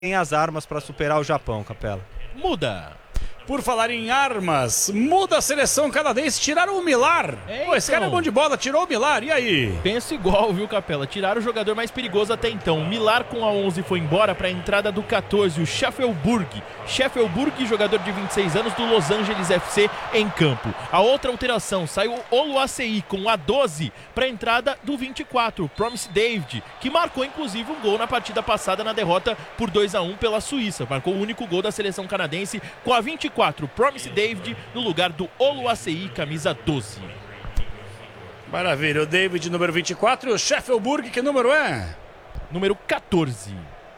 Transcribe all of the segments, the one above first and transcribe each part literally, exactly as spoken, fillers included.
tem as armas para superar o Japão, Capela. Muda. Por falar em armas, muda a seleção canadense, tiraram o Millar. É, Pô, esse então. cara é bom de bola, tirou o Millar, e aí? Penso igual, viu, Capela? Tiraram o jogador mais perigoso até então. O Millar com a onze foi embora para a entrada do quatorze, o Scheffelburg. Scheffelburg, jogador de vinte e seis anos do Los Angeles F C em campo. A outra alteração, saiu o Oluwaseyi com a doze para a entrada do vinte e quatro, o Promise David, que marcou inclusive um gol na partida passada na derrota por dois a um pela Suíça. Marcou o único gol da seleção canadense com a vinte e quatro, Promise David no lugar do Oluwaseyi, camisa doze. Maravilha, o David número vinte e quatro e o Scheffelburg, que número é? Número quatorze.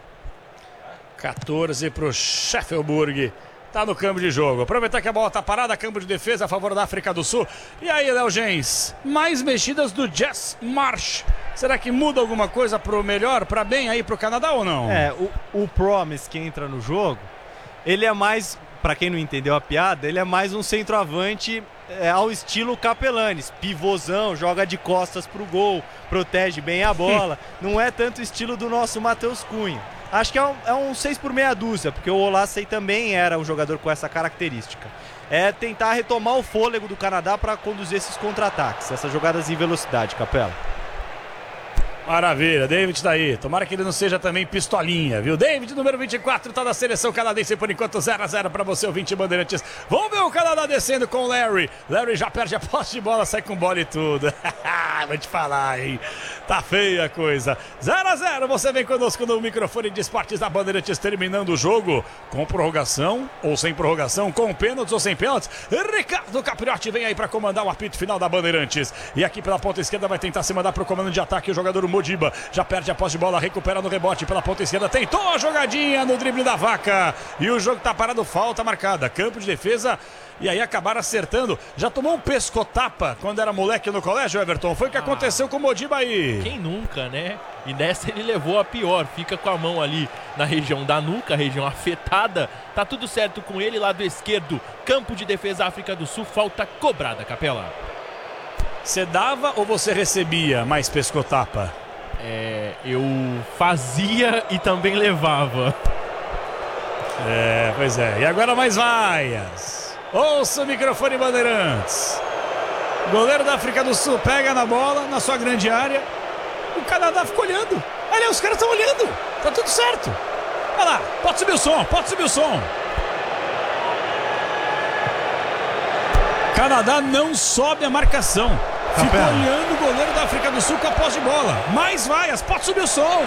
quatorze para o Scheffelburg. Tá no campo de jogo. Aproveitar que a bola tá parada, campo de defesa a favor da África do Sul. E aí, Léo Gens, mais mexidas do Jess Marsh. Será que muda alguma coisa pro melhor, pra bem aí pro Canadá ou não? É, o, o Promise que entra no jogo, ele é mais, pra quem não entendeu a piada, ele é mais um centroavante é, ao estilo Capelanes. Pivôzão, joga de costas pro gol, protege bem a bola. Não é tanto o estilo do nosso Matheus Cunha. Acho que é um, é um seis por meia dúzia, porque o Oluwaseyi também era um jogador com essa característica. É tentar retomar o fôlego do Canadá para conduzir esses contra-ataques, essas jogadas em velocidade, Capela. Maravilha, David tá aí. Tomara que ele não seja também pistolinha, viu? David, número vinte e quatro, tá na seleção canadense por enquanto, zero a zero pra você, o vinte Bandeirantes. Vamos ver o Canadá descendo com o Larry. Larry já perde a posse de bola, sai com bola e tudo. Vou te falar, hein? Tá feia a coisa. zero a zero, você vem conosco no microfone de esportes da Bandeirantes, terminando o jogo com prorrogação ou sem prorrogação, com pênaltis ou sem pênaltis. Ricardo Capriotti vem aí pra comandar o apito final da Bandeirantes. E aqui pela ponta esquerda vai tentar se mandar pro comando de ataque o jogador Modiba, já perde a posse de bola, recupera no rebote pela ponta esquerda, tentou a jogadinha no drible da vaca e o jogo tá parado, falta marcada, campo de defesa. E aí acabaram acertando. Já tomou um pescotapa quando era moleque no colégio, Everton? Foi o que aconteceu com o Modiba aí. Quem nunca, né? E nessa ele levou a pior. Fica com a mão ali na região da nuca, região afetada. Tá tudo certo com ele, lado esquerdo. Campo de defesa, África do Sul. Falta cobrada, Capela. Você dava ou você recebia mais pescotapa? É, eu fazia e também levava. É, pois é. E agora mais vaias. Ouça o microfone, Bandeirantes. Goleiro da África do Sul pega na bola, na sua grande área. O Canadá fica olhando. Olha, os caras estão olhando. Tá tudo certo. Olha lá, pode subir o som, pode subir o som. Canadá não sobe a marcação. Ficou Capela. olhando o goleiro da África do Sul com a posse de bola. Mais vaias, pode subir o som.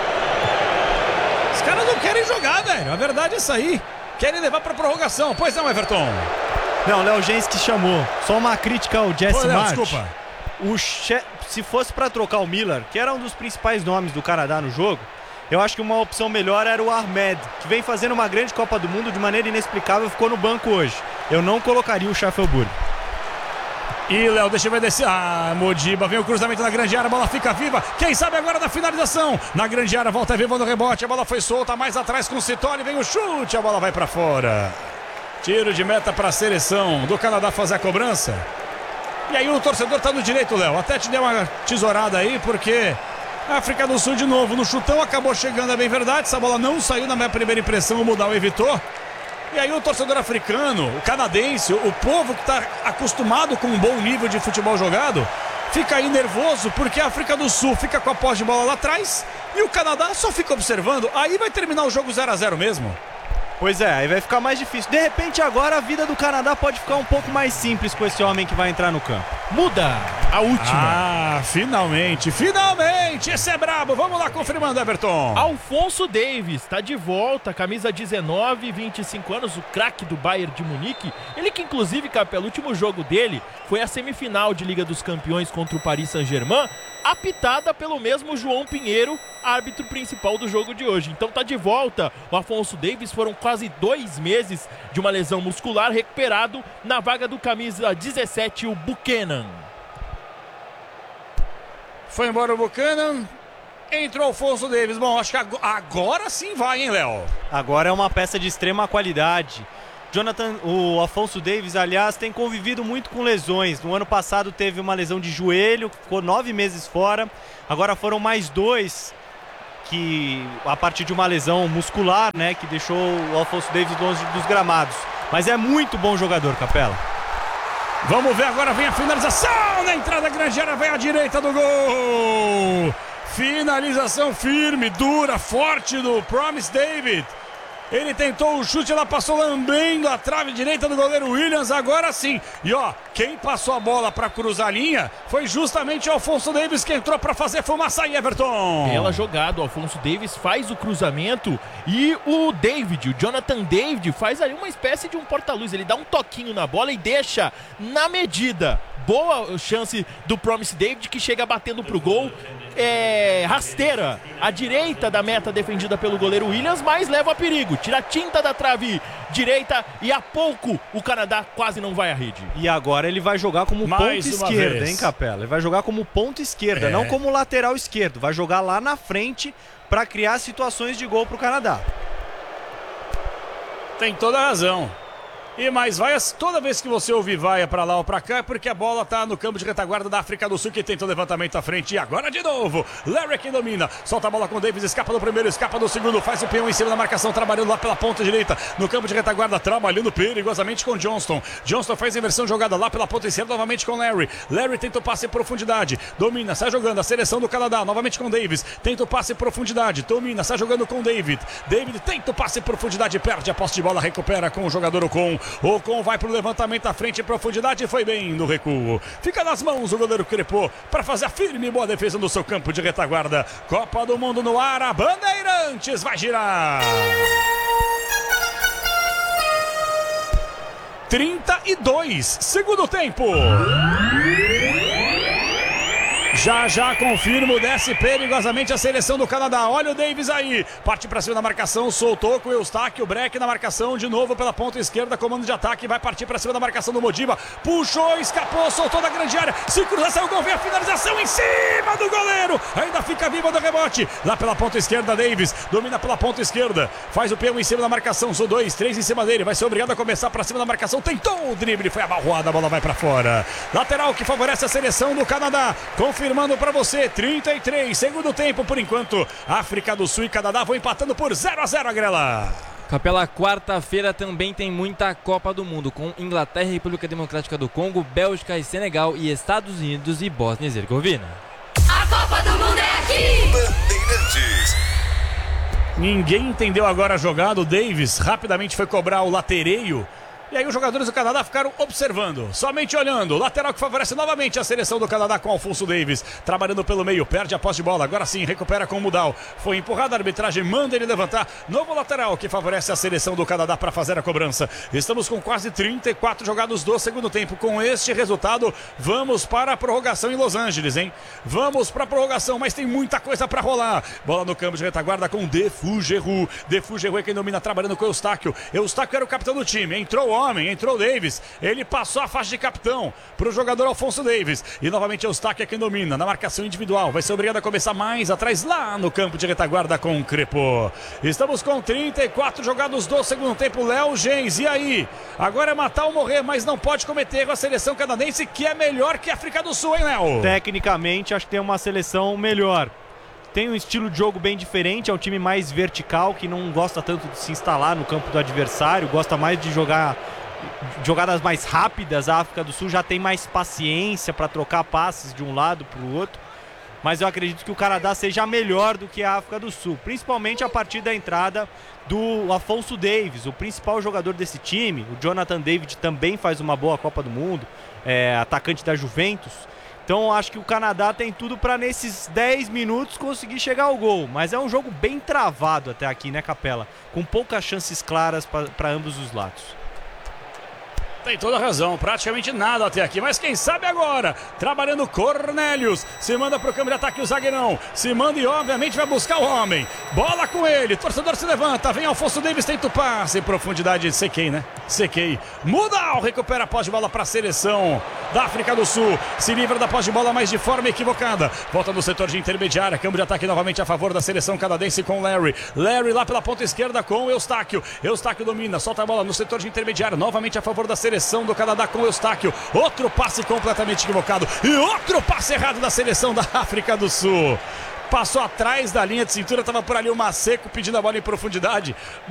Os caras não querem jogar, velho. A verdade é essa aí. Querem levar pra prorrogação. Pois não, Everton? Não, Léo Gens que chamou. Só uma crítica ao Jess Pô, Léo, Marsh. desculpa. O che... Se fosse para trocar o Millar, que era um dos principais nomes do Canadá no jogo, eu acho que uma opção melhor era o Ahmed, que vem fazendo uma grande Copa do Mundo de maneira inexplicável, ficou no banco hoje. Eu não colocaria o Scheffelburg. E Léo, deixa eu ver desse. Ah, Modiba, vem o cruzamento na grande área, a bola fica viva. Quem sabe agora na finalização. Na grande área, volta viva no rebote. A bola foi solta, mais atrás com o Cittoli. Vem o chute, a bola vai pra fora. Tiro de meta pra seleção do Canadá fazer a cobrança. E aí o torcedor tá no direito, Léo. Até te deu uma tesourada aí, porque a África do Sul de novo no chutão acabou chegando, é bem verdade. Essa bola não saiu na minha primeira impressão, o Mudal evitou. E aí o torcedor africano, o canadense, o povo que está acostumado com um bom nível de futebol jogado, fica aí nervoso porque a África do Sul fica com a posse de bola lá atrás e o Canadá só fica observando. Aí vai terminar o jogo zero a zero mesmo. Pois é, aí vai ficar mais difícil. De repente agora a vida do Canadá pode ficar um pouco mais simples com esse homem que vai entrar no campo. Muda a última. Ah, finalmente, finalmente, esse é brabo. Vamos lá confirmando, Everton. Alfonso Davies está de volta, camisa dezenove, vinte e cinco anos, o craque do Bayern de Munique. Ele que inclusive, Capela, o último jogo dele foi a semifinal de Liga dos Campeões contra o Paris Saint-Germain, apitada pelo mesmo João Pinheiro, árbitro principal do jogo de hoje. Então tá de volta o Alfonso Davies, foram quase dois meses de uma lesão muscular, recuperado na vaga do camisa dezessete, o Buchanan. Foi embora o Buchanan, entrou o Alfonso Davies. Bom, acho que agora, agora sim vai, hein, Léo? Agora é uma peça de extrema qualidade. Jonathan, o Alfonso Davies, aliás, tem convivido muito com lesões. No ano passado teve uma lesão de joelho, ficou nove meses fora. Agora foram mais dois que a partir de uma lesão muscular, né, que deixou o Alphonso Davies longe dos gramados. Mas é muito bom jogador, Capela. Vamos ver agora, vem a finalização na entrada grande área, vem à direita do gol. Finalização firme, dura, forte do Promise David. Ele tentou o chute, ela passou lambendo a trave direita do goleiro Williams, agora sim. E ó, quem passou a bola para cruzar a linha foi justamente o Alphonso Davies, que entrou para fazer fumaça aí, Everton. Bela jogada, o Alphonso Davies faz o cruzamento e o David, o Jonathan David, faz ali uma espécie de um porta-luz. Ele dá um toquinho na bola e deixa na medida. Boa chance do Promise David, que chega batendo pro gol. É, rasteira à direita da meta defendida pelo goleiro Williams, mas leva a perigo, tira a tinta da trave direita e a pouco o Canadá quase não vai à rede. E agora ele vai jogar como Mais ponta uma esquerda, vez. hein, Capela? Ele vai jogar como ponta esquerda, É. não como lateral esquerdo. Vai jogar lá na frente para criar situações de gol pro Canadá. Tem toda a razão. E mais vaias, toda vez que você ouvir vaia pra lá ou pra cá, é porque a bola tá no campo de retaguarda da África do Sul, que tenta o levantamento à frente. E agora de novo, Larry que domina, solta a bola com o Davies, escapa do primeiro, escapa do segundo, faz o peão em cima da marcação, trabalhando lá pela ponta direita, no campo de retaguarda, trabalhando perigosamente com Johnston. Johnston faz a inversão jogada lá pela ponta esquerda, novamente com Larry. Larry tenta o passe em profundidade, domina, sai jogando, a seleção do Canadá, novamente com Davies, tenta o passe em profundidade, domina, sai jogando com David. David tenta o passe em profundidade, perde a posse de bola, recupera com o jogador Ocon. Ocon vai pro levantamento à frente em profundidade, foi bem no recuo. Fica nas mãos o goleiro Crepô para fazer a firme e boa defesa no seu campo de retaguarda. Copa do Mundo no ar, a Bandeirantes vai girar. trinta e dois, segundo tempo. Já já confirmo, desce perigosamente a seleção do Canadá. Olha o Davies aí, parte pra cima da marcação, soltou com o Eustáquio, o Breck na marcação, de novo pela ponta esquerda, comando de ataque, vai partir pra cima da marcação do Modiba, puxou, escapou, soltou da grande área, se cruza, saiu o gol, vem a finalização em cima do goleiro, ainda fica viva do rebote, lá pela ponta esquerda, Davies, domina pela ponta esquerda, faz o peão em cima da marcação, são dois, três em cima dele, vai ser obrigado a começar pra cima da marcação, tentou o drible, foi abalroada, a bola vai pra fora. Lateral que favorece a seleção do Canadá, confirmando para você, trinta e três, segundo tempo por enquanto, África do Sul e Canadá vão empatando por zero a zero, Agrela. Capela, quarta-feira também tem muita Copa do Mundo, com Inglaterra e República Democrática do Congo, Bélgica e Senegal e Estados Unidos e Bósnia e Herzegovina. A Copa do Mundo é aqui! Bandeirantes. Ninguém entendeu agora a jogada, o Davies rapidamente foi cobrar o latereio. E aí os jogadores do Canadá ficaram observando, somente olhando. Lateral que favorece novamente a seleção do Canadá com Alphonso Davies. Trabalhando pelo meio, perde a posse de bola. Agora sim, recupera com o Mudal. Foi empurrado, a arbitragem manda ele levantar. Novo lateral que favorece a seleção do Canadá para fazer a cobrança. Estamos com quase trinta e quatro jogados do segundo tempo. Com este resultado, vamos para a prorrogação em Los Angeles, hein? Vamos para a prorrogação, mas tem muita coisa para rolar. Bola no campo de retaguarda com Defugeru. Defugeru é quem domina, trabalhando com o Eustáquio. Eustáquio era o capitão do time, entrou o homem, entrou o Davies, ele passou a faixa de capitão para o jogador Alphonso Davies, e novamente Eustáquio é quem domina, na marcação individual, vai ser obrigado a começar mais atrás, lá no campo de retaguarda com o Crepô. Estamos com trinta e quatro jogados do segundo tempo, Léo Gens, e aí? Agora é matar ou morrer, mas não pode cometer com a seleção canadense, que é melhor que a África do Sul, hein, Léo? Tecnicamente, acho que tem uma seleção melhor. Tem um estilo de jogo bem diferente, é um time mais vertical, que não gosta tanto de se instalar no campo do adversário, gosta mais de jogar jogadas mais rápidas. A África do Sul já tem mais paciência para trocar passes de um lado para o outro, mas eu acredito que o Canadá seja melhor do que a África do Sul, principalmente a partir da entrada do Alphonso Davies, o principal jogador desse time. O Jonathan David também faz uma boa Copa do Mundo, é atacante da Juventus. Então acho que o Canadá tem tudo para nesses dez minutos conseguir chegar ao gol, mas é um jogo bem travado até aqui, né, Capela? Com poucas chances claras para ambos os lados. Tem toda a razão, praticamente nada até aqui, mas quem sabe agora, trabalhando Cornelius, se manda pro campo de ataque o zagueirão, se manda e obviamente vai buscar o homem, bola com ele, torcedor se levanta, vem Alphonso Davies, tenta o passe, em profundidade, sequei, né? Sequei, Mudal recupera a posse de bola para a seleção da África do Sul, se livra da posse de bola, mas de forma equivocada, volta no setor de intermediária, campo de ataque novamente a favor da seleção canadense com Larry, Larry lá pela ponta esquerda com Eustáquio, Eustáquio domina, solta a bola no setor de intermediária, novamente a favor da seleção Seleção do Canadá com Eustáquio, outro passe completamente equivocado e outro passe errado da seleção da África do Sul. passou atrás da linha de cintura, tava por ali o Maceco pedindo a bola em profundidade.